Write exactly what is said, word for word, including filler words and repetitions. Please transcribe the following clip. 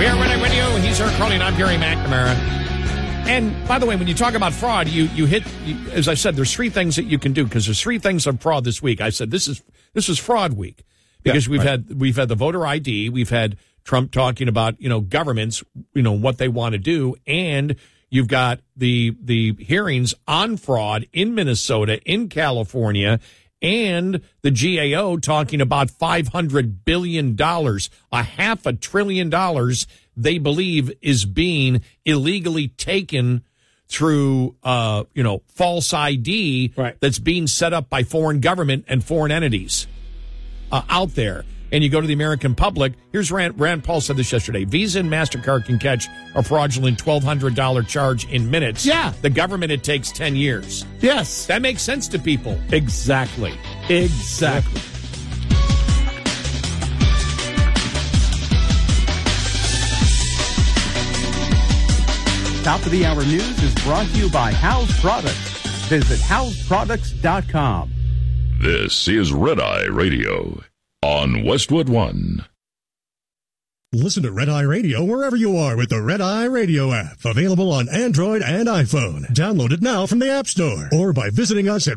We are Red Eye Radio. He's Eric Carly, and I'm Gary McNamara. And by the way, when you talk about fraud, you you hit, you, as I said, there's three things that you can do because there's three things of fraud this week. I said this is this is fraud week because yeah, we've right. had we've had the voter I D, we've had Trump talking about you know governments, you know what they want to do, and you've got the the hearings on fraud in Minnesota, in California. And the G A O talking about five hundred billion dollars, a half a trillion dollars they believe is being illegally taken through, uh, you know, false I D right. that's being set up by foreign government and foreign entities uh, out there. And you go to the American public. Here's Rand, Rand Paul said this yesterday. Visa and MasterCard can catch a fraudulent twelve hundred dollars charge in minutes. Yeah. The government, it takes ten years. Yes. That makes sense to people. Exactly. Exactly. Top of the Hour News is brought to you by House Products. Visit house products dot com. This is Red Eye Radio on Westwood One. Listen to Red Eye Radio wherever you are with the Red Eye Radio app. Available on Android and iPhone. Download it now from the App Store or by visiting us at